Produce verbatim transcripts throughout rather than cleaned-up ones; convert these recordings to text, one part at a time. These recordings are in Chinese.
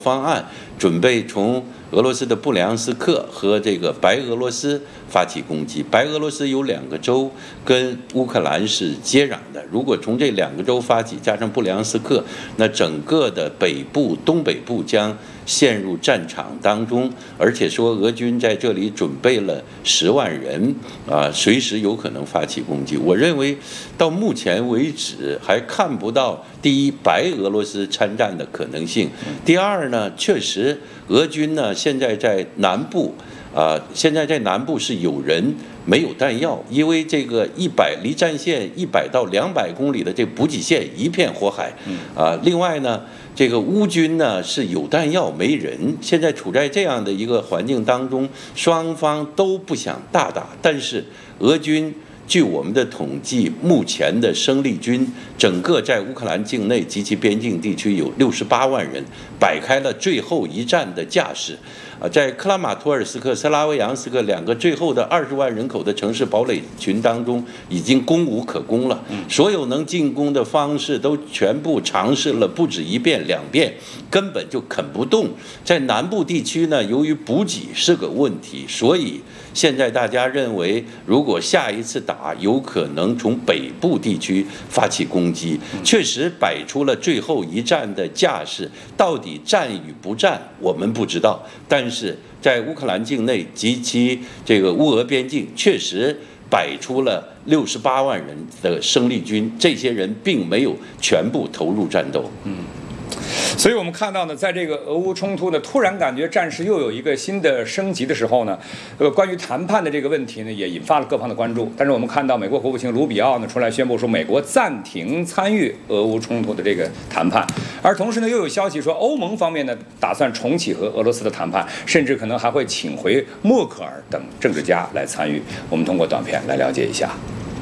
方案，准备从俄罗斯的布良斯克和这个白俄罗斯发起攻击。白俄罗斯有两个州跟乌克兰是接壤的，如果从这两个州发起，加上布良斯克，那整个的北部、东北部将陷入战场当中，而且说俄军在这里准备了十万人，啊，随时有可能发起攻击。我认为到目前为止还看不到第一白俄罗斯参战的可能性，第二呢，确实俄军呢现在在南部。啊、呃，现在在南部是有人没有弹药，因为这个一百离战线一百到两百公里的这补给线一片火海。啊、呃，另外呢，这个乌军呢是有弹药没人，现在处在这样的一个环境当中，双方都不想大打，但是俄军。据我们的统计，目前的生力军整个在乌克兰境内及其边境地区有六十八万人，摆开了最后一战的架势。啊，在克拉马托尔斯克、斯拉维扬斯克两个最后的二十万人口的城市堡垒群当中，已经攻无可攻了。所有能进攻的方式都全部尝试了不止一遍两遍，根本就啃不动。在南部地区呢，由于补给是个问题，所以现在大家认为，如果下一次打，有可能从北部地区发起攻击，确实摆出了最后一战的架势。到底战与不战，我们不知道。但是在乌克兰境内及其这个乌俄边境，确实摆出了六十八万人的生力军，这些人并没有全部投入战斗。 嗯。所以我们看到呢，在这个俄乌冲突呢，突然感觉战事又有一个新的升级的时候呢，呃，关于谈判的这个问题呢，也引发了各方的关注。但是我们看到美国国务卿卢比奥呢出来宣布说，美国暂停参与俄乌冲突的这个谈判，而同时呢，又有消息说，欧盟方面呢打算重启和俄罗斯的谈判，甚至可能还会请回默克尔等政治家来参与。我们通过短片来了解一下。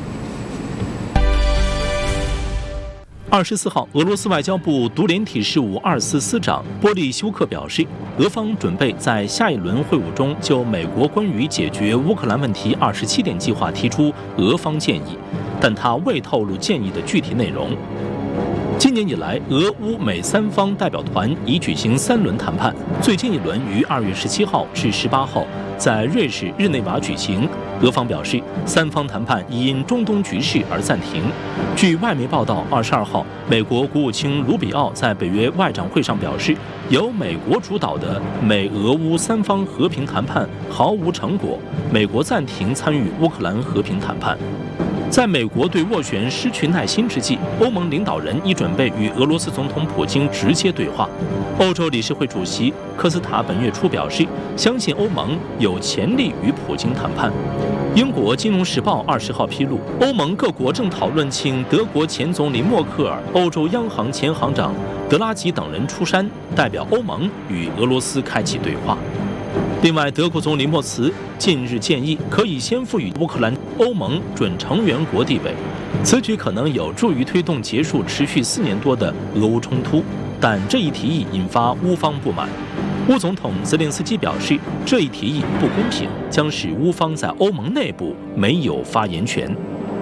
二十四号，俄罗斯外交部独联体事务二司司长波利修克表示，俄方准备在下一轮会晤中就美国关于解决乌克兰问题二十七点计划提出俄方建议，但他未透露建议的具体内容。今年以来，俄乌美三方代表团已举行三轮谈判，最近一轮于二月十七号至十八号在瑞士日内瓦举行。俄方表示，三方谈判已因中东局势而暂停。据外媒报道，二十二号，美国国务卿卢比奥在北约外长会上表示，由美国主导的美俄乌三方和平谈判毫无成果，美国暂停参与乌克兰和平谈判。在美国对斡旋失去耐心之际，欧盟领导人已准备与俄罗斯总统普京直接对话。欧洲理事会主席科斯塔本月初表示，相信欧盟有潜力与普京谈判。英国《金融时报》二十号披露，欧盟各国正讨论请德国前总理默克尔、欧洲央行前行长德拉吉等人出山，代表欧盟与俄罗斯开启对话。另外，德国总理默茨近日建议，可以先赋予乌克兰欧盟准成员国地位，此举可能有助于推动结束持续四年多的俄乌冲突，但这一提议引发乌方不满。乌总统泽连斯基表示，这一提议不公平，将使乌方在欧盟内部没有发言权。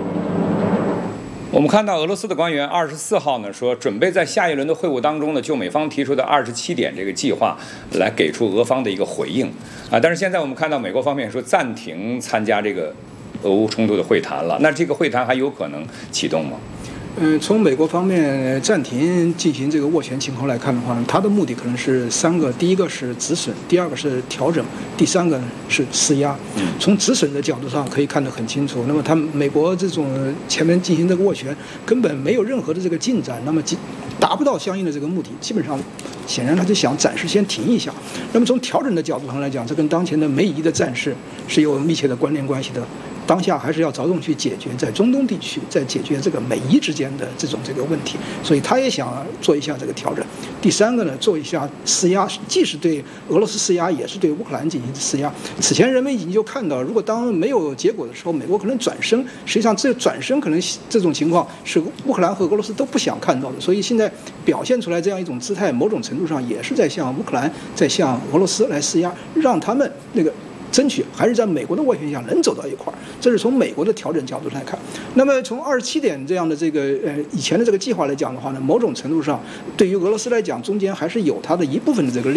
我们看到俄罗斯的官员二十四号呢说，准备在下一轮的会晤当中呢，就美方提出的二十七点这个计划来给出俄方的一个回应啊。但是现在我们看到美国方面说暂停参加这个俄乌冲突的会谈了，那这个会谈还有可能启动吗？ 嗯，从美国方面暂停进行这个斡旋情况来看的话呢，它的目的可能是三个：第一个是止损，第二个是调整，第三个是施压。从止损的角度上可以看得很清楚。那么，他美国这种前面进行这个斡旋根本没有任何的这个进展，那么达不到相应的这个目的，基本上，显然他就想暂时先停一下。那么从调整的角度上来讲，这跟当前的梅夷的战事是有密切的关联关系的。当下还是要着重去解决在中东地区，在解决这个美伊之间的这种这个问题，所以他也想做一下这个调整。第三个呢，做一下施压，既是对俄罗斯施压，也是对乌克兰进行施压。此前人们已经就看到，如果当没有结果的时候，美国可能转身，实际上这转身可能这种情况是乌克兰和俄罗斯都不想看到的，所以现在表现出来这样一种姿态，某种程度上也是在向乌克兰，在向俄罗斯来施压，让他们那个争取还是在美国的斡旋下能走到一块儿。这是从美国的调整角度来看。那么从二十七点这样的这个呃以前的这个计划来讲的话呢，某种程度上对于俄罗斯来讲，中间还是有它的一部分的这个利